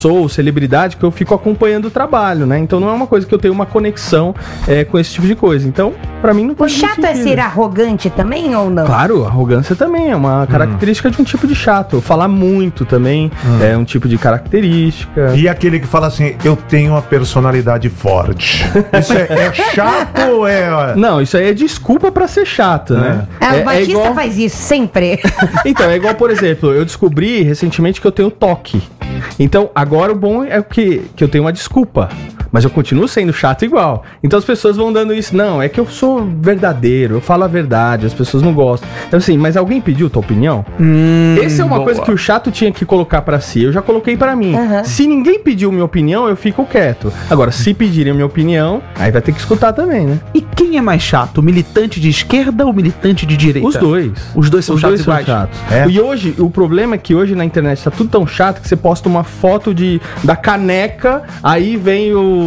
sou celebridade que eu fico acompanhando o trabalho, né? Então não é uma coisa que eu tenho uma conexão com esse tipo de coisa. Então, pra mim não faz sentido. O chato é ser arrogante também ou não? Claro, arrogância também é uma característica de um tipo de chato. Falar muito também é um tipo de característica. E aquele que fala assim, eu tenho uma personalidade forte. Isso é chato ou é... Não, isso aí é desculpa pra ser chato, né? O Batista igual... faz isso sempre. Então, é igual, por exemplo, eu descobri recentemente que eu tenho toque. Então, agora o bom é que eu tenho uma desculpa. Mas eu continuo sendo chato igual. Então as pessoas vão dando isso. Não, é que eu sou verdadeiro, eu falo a verdade, as pessoas não gostam. Então assim, mas alguém pediu tua opinião? Essa é uma coisa que o chato tinha que colocar pra si. Eu já coloquei pra mim. Se ninguém pediu minha opinião, eu fico quieto. Agora, se pedirem minha opinião, aí vai ter que escutar também, né? E quem é mais chato? O militante de esquerda ou o militante de direita? Os dois. Os dois são chatos iguais. E hoje, o problema é que hoje na internet tá tudo tão chato que você posta uma foto da caneca, aí vem o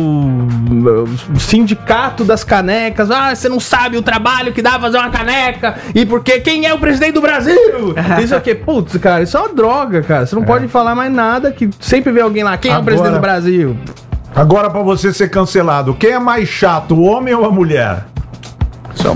sindicato das canecas. Ah, você não sabe o trabalho que dá pra fazer uma caneca. E porque quem é o presidente do Brasil? Isso aqui, putz, cara, isso é uma droga, cara. Você não pode falar mais nada que sempre vem alguém lá. Quem é o presidente do Brasil? Agora, pra você ser cancelado, quem é mais chato, o homem ou a mulher? Isso é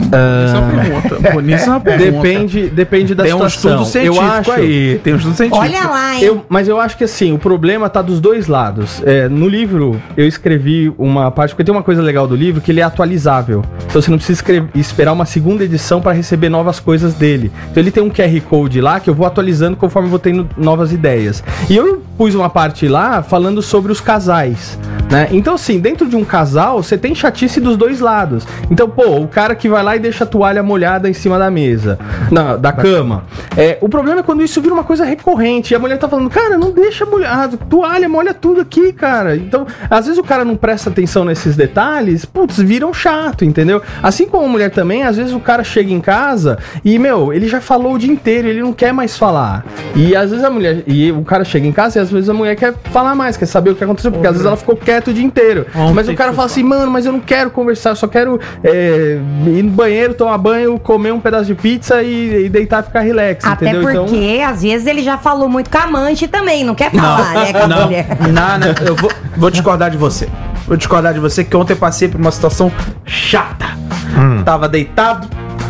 uma pergunta. Depende da situação. Tem um estudo científico aí. Tem um estudo científico. Olha lá, hein? Mas eu acho que assim, o problema tá dos dois lados. No livro, eu escrevi uma parte, porque tem uma coisa legal do livro, que ele é atualizável. Então você não precisa esperar uma segunda edição para receber novas coisas dele. Então ele tem um QR Code lá, que eu vou atualizando conforme eu vou tendo novas ideias. E eu pus uma parte lá falando sobre os casais, né? Então assim, dentro de um casal, você tem chatice dos dois lados. Então, pô, o cara que vai lá e deixa a toalha molhada em cima da mesa, da cama. O problema é quando isso vira uma coisa recorrente e a mulher tá falando, cara, não deixa molhado, toalha, molha tudo aqui, cara. Então, às vezes o cara não presta atenção nesses detalhes, putz, viram chato, entendeu? Assim como a mulher também, às vezes o cara chega em casa e, ele já falou o dia inteiro, ele não quer mais falar. E às vezes o cara chega em casa e às vezes a mulher quer falar mais, quer saber o que aconteceu, porque às vezes ela ficou quieta o dia inteiro. Mas o cara fala assim, mano, mas eu não quero conversar, eu só quero ir no banheiro, tomar banho, comer um pedaço de pizza e deitar e ficar relax, até entendeu? Porque, então, às vezes, ele já falou muito com a amante também, não quer falar, né, com a mulher. Não, eu vou discordar de você. Vou discordar de você, que ontem eu passei por uma situação chata. Tava deitado,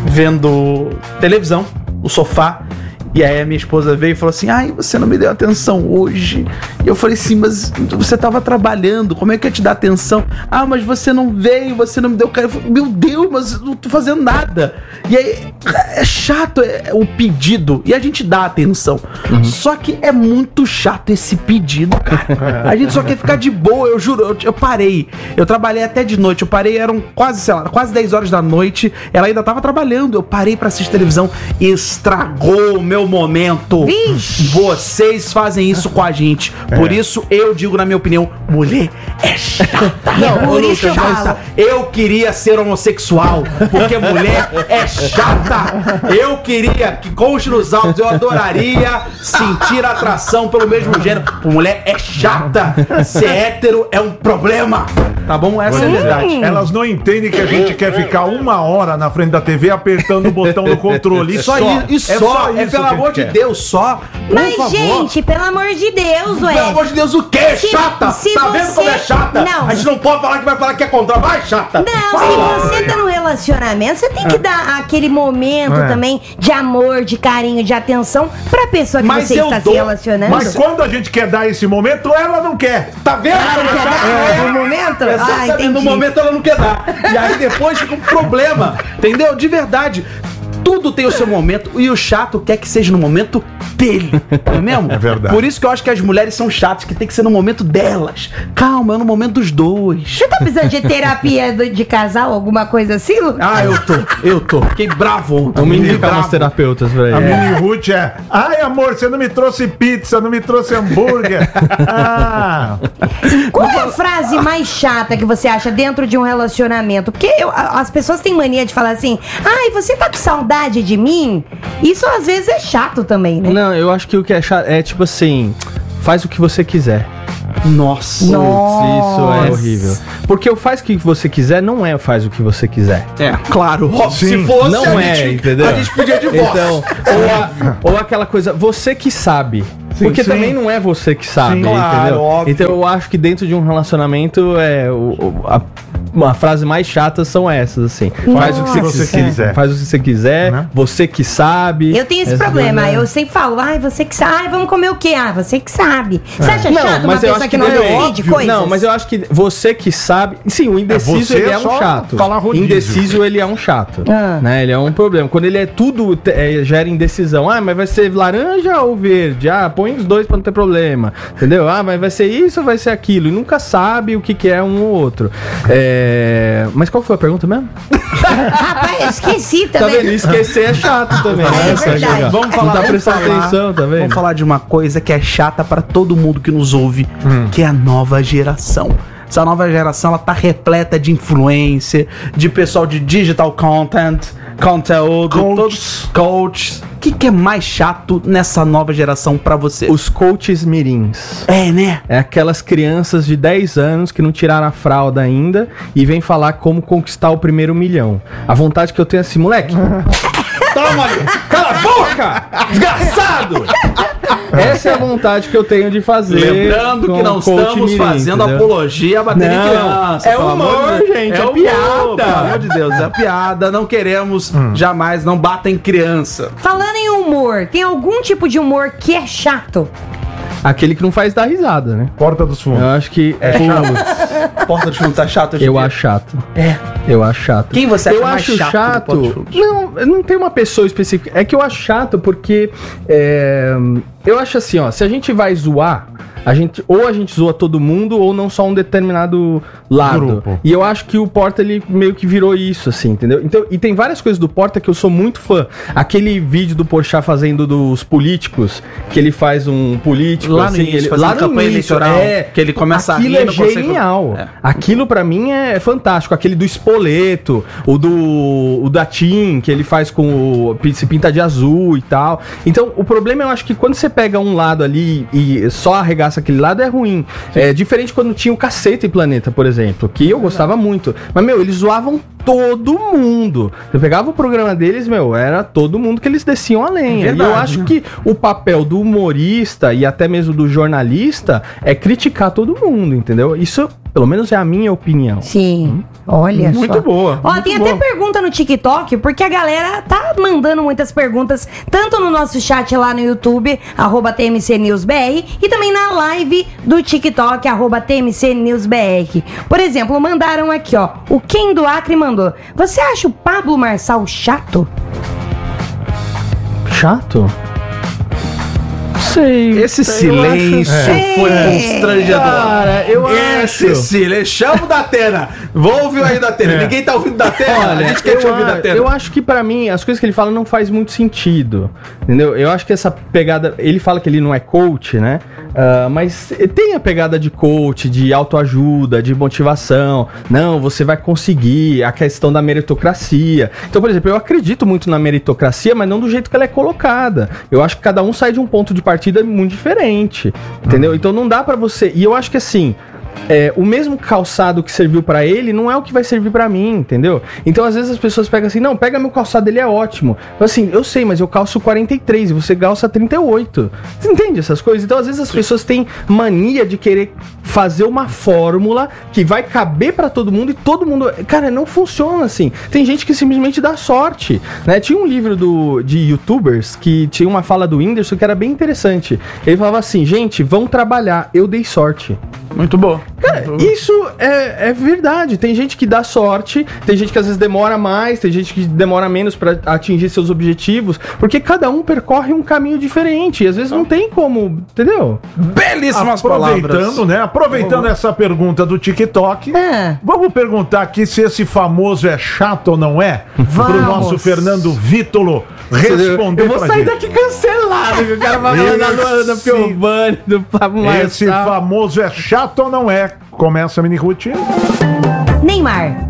vendo televisão, no sofá, e aí a minha esposa veio e falou assim, ai, você não me deu atenção hoje. E eu falei assim, mas você tava trabalhando, como é que eu ia te dar atenção? Ah, mas você não veio, você não me deu cara. Eu falei, meu Deus, mas eu não tô fazendo nada. E aí, é chato o pedido, e a gente dá atenção. Só que é muito chato esse pedido, cara. A gente só quer ficar de boa, eu juro, eu parei. Eu trabalhei até de noite, eu parei, eram quase 10 horas da noite, ela ainda tava trabalhando, eu parei pra assistir televisão, estragou o meu momento. Vixe. Vocês fazem isso com a gente. Por isso eu digo, na minha opinião, mulher é chata. Por isso eu falo. Eu queria ser homossexual, porque mulher é chata. Eu queria que conste nos autos, eu adoraria sentir atração pelo mesmo gênero. Mulher é chata. Ser hétero é um problema. Tá bom? Essa é a verdade. Elas não entendem que a gente quer ficar 1 hora na frente da TV apertando o botão do controle. Só isso. Pelo amor de Deus, só. Mas, gente, pelo amor de Deus, ué. Pelo amor de Deus, o quê? Chata? Tá vendo como é chata? Não. A gente não pode falar que vai falar que é contra. Vai, chata. Não, se você tá num relacionamento, você tem que dar aquele momento também de amor, de carinho, de atenção pra pessoa que você está se relacionando. Mas quando a gente quer dar esse momento, ela não quer. Tá vendo? Ela não quer dar no momento? Exatamente, no momento ela não quer dar. E aí depois fica um problema. Entendeu? De verdade. Tudo tem o seu momento e o chato quer que seja no momento dele. Não é mesmo? É verdade. Por isso que eu acho que as mulheres são chatas, que tem que ser no momento delas. Calma, é no momento dos dois. Você tá precisando de terapia de casal, alguma coisa assim, Lu? Ah, eu tô. Fiquei bravo. Vamos indicar umas terapeutas pra ele. A Mini Ruth ai, amor, você não me trouxe pizza, não me trouxe hambúrguer. Qual é a frase mais chata que você acha dentro de um relacionamento? Porque as pessoas têm mania de falar assim, ai, você tá com saudade de mim? Isso às vezes é chato também, né? Não, eu acho que o que é chato é tipo assim, faz o que você quiser. Nossa. Isso é horrível. Porque o faz o que você quiser não é faz o que você quiser. É, claro. Sim. Se fosse, não entendeu? A gente pedia divórcio. Então, ou aquela coisa, você que sabe. Porque também não é você que sabe, Sim, entendeu? claro, óbvio. Então eu acho que dentro de um relacionamento uma frase mais chata são essas, assim. Faz o que você quiser. Faz o que você quiser, Né? você que sabe. Eu tenho esse Essa problema, coisa- eu sempre falo, você que sabe, vamos comer o quê? Você que sabe. Você acha Não, chato uma mas eu pessoa acho que não depende. decide coisas? Não, mas eu acho que você que sabe. Sim, o indeciso você ele é é um só chato. falar rodízio. Indeciso ele é um chato. Ah. Né? Ele é um problema. Quando ele é tudo gera indecisão. Mas vai ser laranja ou verde? Põe os dois pra não ter problema. Entendeu? Mas vai ser isso ou vai ser aquilo? E nunca sabe o que é um ou outro. Mas qual foi a pergunta mesmo? Rapaz, eu esqueci Tá também. vendo? Esquecer é chato também. É né? verdade. Vamos falar, Não tá prestando atenção, tá vendo? Vamos falar de uma coisa que é chata pra todo mundo que nos ouve, que é a nova geração. Essa nova geração, ela tá repleta de influência, de pessoal de digital content, conteúdo, todos coaches. O que é mais chato nessa nova geração pra você? Os coaches mirins. É, né? É aquelas crianças de 10 anos que não tiraram a fralda ainda e vem falar como conquistar o primeiro 1 milhão. A vontade que eu tenho é assim, moleque. Toma ali! Cala a boca! Desgraçado! Essa é a vontade que eu tenho de fazer. Lembrando que com não o coach estamos mirim, fazendo entendeu? apologia a bater em Não, criança. é pelo humor, amor de Deus. gente, é humor, piada. Pelo amor de Deus, é piada. Não queremos, jamais, não bata em criança. Falando em humor, tem algum tipo de humor que é chato? Aquele que não faz dar risada, né? Porta dos fundos. Eu acho que é Porta de fundo tá chato hoje em Eu dia? acho chato. É. Eu acho chato. Quem você acha eu mais acho chato do Porta de Fundos? Não tem uma pessoa específica. É que eu acho chato porque eu acho assim, ó, se a gente vai zoar, a gente zoa todo mundo ou não só um determinado lado. Grupo. E eu acho que o Porta ele meio que virou isso, assim, entendeu? Então, e tem várias coisas do Porta que eu sou muito fã. Aquele vídeo do Porchat fazendo dos políticos, que ele faz um político Lá no assim, início, ele, fazendo lá no campanha início, eleitoral, que ele começa a aquilo rir, é não consegue- genial. É. Aquilo pra mim é fantástico. Aquele do Spoleto, o da Tim, que ele faz com se pinta de azul e tal. Então, o problema eu acho que quando você pega um lado ali e só arregaça aquele lado é ruim. É diferente quando tinha o Caceta e Planeta, por exemplo, que eu gostava muito. Mas, eles zoavam todo mundo. Eu pegava o programa deles, era todo mundo que eles desciam a lenha. Verdade, e eu acho que o papel do humorista e até mesmo do jornalista é criticar todo mundo, entendeu? Isso, pelo menos, é a minha opinião. Sim. Olha Muito só. boa. Ó, muito tem boa. até pergunta no TikTok, porque a galera tá mandando muitas perguntas, tanto no nosso chat lá no YouTube, @TMCNewsBR, e também na live do TikTok, @TMCNewsBR. Por exemplo, mandaram aqui, ó, o Ken do Acre mandou: você acha o Pablo Marçal chato? Chato? Sei. Esse silêncio foi constrangedor. Cara, eu Esse acho. silêncio. Chama o Datena. Vou ouvir aí o Datena. Ninguém tá ouvindo o Datena. A gente quer te ouvir o Datena. Eu acho que pra mim, as coisas que ele fala não faz muito sentido, entendeu? Eu acho que essa pegada, ele fala que ele não é coach, né? Mas tem a pegada de coach, de autoajuda, de motivação. Não, você vai conseguir, a questão da meritocracia. Então, por exemplo, eu acredito muito na meritocracia, mas não do jeito que ela é colocada. Eu acho que cada um sai de um ponto de partida muito diferente, entendeu? Então não dá pra você... E eu acho que assim... o mesmo calçado que serviu pra ele não é o que vai servir pra mim, entendeu? Então às vezes as pessoas pegam assim, não, pega meu calçado, ele é ótimo. Assim, eu sei, mas eu calço 43 e você calça 38. Você entende essas coisas? Então às vezes as pessoas têm mania de querer fazer uma fórmula que vai caber pra todo mundo e todo mundo... Cara, não funciona assim. Tem gente que simplesmente dá sorte, né? Tinha um livro de youtubers que tinha uma fala do Whindersson que era bem interessante. Ele falava assim, gente, vão trabalhar, eu dei sorte. Muito bom. Cara, isso é verdade. Tem gente que dá sorte, tem gente que às vezes demora mais, tem gente que demora menos pra atingir seus objetivos, porque cada um percorre um caminho diferente. E às vezes não tem como, entendeu? Belíssimas Aproveitando, né? Aproveitando essa pergunta do TikTok, vamos perguntar aqui se esse famoso é chato ou não é? Pro nosso Fernando Vítolo responder Eu vou pra sair gente. daqui cancelado, que o cara vai mandar do Piovani, do Pablo Esse Marçal. famoso é chato ou não é? Começa a mini rotina. Neymar.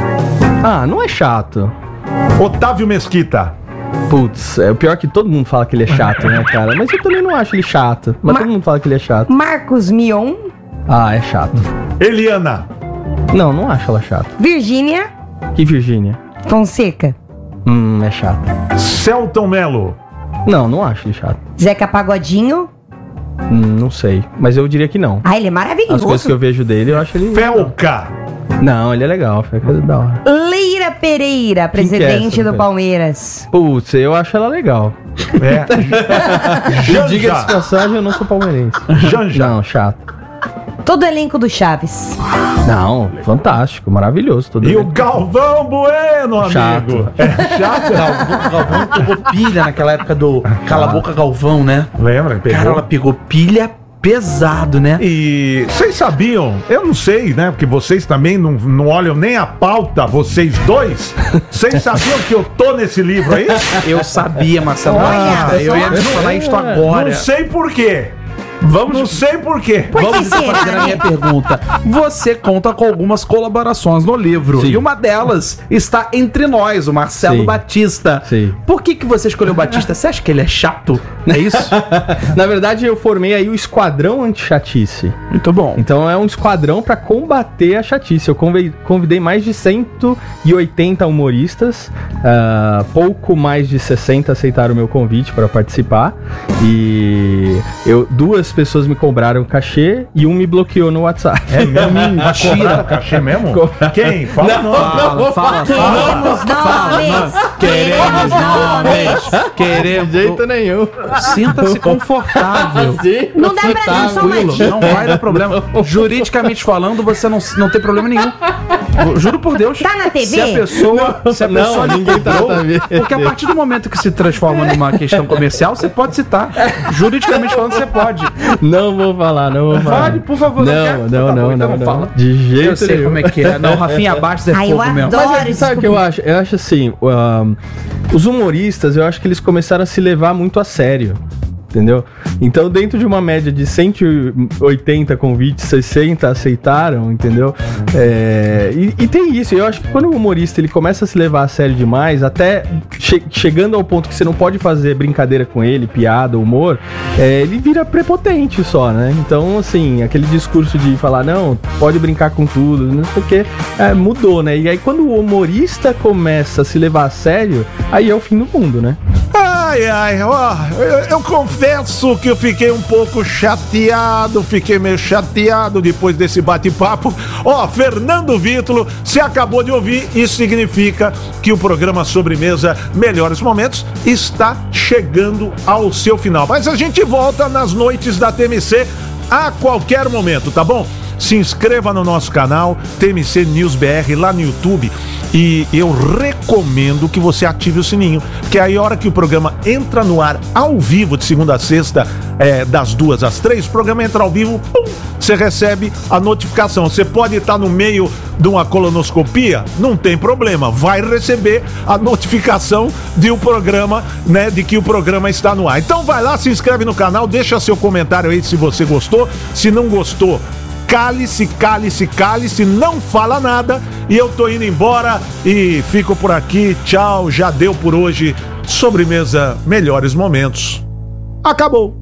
Ah, não é chato. Otávio Mesquita. Putz, é o pior que todo mundo fala que ele é chato, né, cara? Mas eu também não acho ele chato. Mas todo mundo fala que ele é chato. Marcos Mion. Ah, é chato. Eliana. Não acho ela chata. Virgínia Que Virgínia? Fonseca. É chato. Celton Mello. Não acho ele chato. Zeca Pagodinho. Não sei, mas eu diria que não. Ele é maravilhoso. As coisas que eu vejo dele, eu acho ele... Felca. Não, ele é legal, foi coisa da hora. Leira Pereira, presidente do Palmeiras. Putz, eu acho ela legal. Janja. Diga-se de passagem, eu não sou palmeirense. Janja. Não, chato. Todo o elenco do Chaves. Não, fantástico, maravilhoso. E o Galvão Bueno, amigo. Chato. Chato? Galvão pegou pilha naquela época do Cala a Boca Galvão, né? Lembra? Pegou. Cara, ela pegou pilha pesado, né? E vocês sabiam, eu não sei, né? Porque vocês também não olham nem a pauta, vocês dois. Vocês sabiam que eu tô nesse livro aí? Eu sabia, Marcelo Olha, Batista. Eu ia te falar isto agora. Não sei por quê. Vamos, Não sei por quê. vamos que será, fazer a minha né? pergunta. Você conta com algumas colaborações no livro. Sim. E uma delas está entre nós, o Marcelo Sim. Batista. Sim. Por que você escolheu o Batista? Você acha que ele é chato? É isso? Na verdade, eu formei aí o Esquadrão Anti-Chatice. Muito bom. Então é um esquadrão para combater a chatice. Eu convidei mais de 180 humoristas, pouco mais de 60 aceitaram o meu convite para participar. E duas pessoas me cobraram cachê e um me bloqueou no WhatsApp. É mesmo? Mentira. Cachê mesmo? Quem? Fala o nome. Fala. Queremos nomes! Queremos nomes. Queremos. De jeito nenhum. Sinta-se confortável. Não dá pra dar só uma dica. Não vai dar problema. Juridicamente falando, você não tem problema nenhum. Juro por Deus. Tá na TV? Se a pessoa Não, lhe ninguém tá na cobrou, TV. porque a partir do momento que se transforma numa questão comercial, você pode citar. Juridicamente falando, você pode. Não vou falar. Pode, por favor. quer? Tá bom, então não fala. De jeito Eu sei nenhum. como é que é. Não, Rafinha abaixo é Ai, eu fogo mesmo. adoro. Mas sabe o que eu acho? Eu acho assim, os humoristas, eu acho que eles começaram a se levar muito a sério. Entendeu? Então, dentro de uma média de 180 convites, 60 aceitaram, entendeu? E tem isso. Eu acho que quando o humorista ele começa a se levar a sério demais, até chegando ao ponto que você não pode fazer brincadeira com ele, piada, humor, ele vira prepotente só, né? Então, assim, aquele discurso de falar, não, pode brincar com tudo, não sei o que, mudou, né? E aí, quando o humorista começa a se levar a sério, aí é o fim do mundo, né? Ai, ó, eu confesso que eu fiquei um pouco chateado, fiquei meio chateado depois desse bate-papo. Ó, Fernando Vítolo, você acabou de ouvir, isso significa que o programa Sobremesa Melhores Momentos está chegando ao seu final. Mas a gente volta nas noites da TMC a qualquer momento, tá bom? Se inscreva no nosso canal, TMC News BR, lá no YouTube. E eu recomendo que você ative o sininho, porque aí a hora que o programa entra no ar ao vivo, de segunda a sexta, das 2 às 3, o programa entra ao vivo, pum, você recebe a notificação. Você pode estar no meio de uma colonoscopia, não tem problema, vai receber a notificação de o programa, né, de que o programa está no ar. Então vai lá, se inscreve no canal, deixa seu comentário aí se você gostou, se não gostou, cale-se, não fala nada. E eu tô indo embora e fico por aqui. Tchau, já deu por hoje. Sobremesa Melhores Momentos. Acabou.